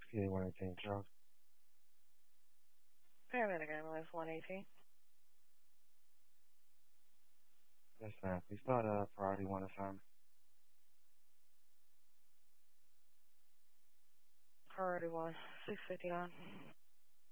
Kid 118 Charles. Paramedic ambulance 118. Yes, ma'am. Please start priority one assignment. Priority 1, 659.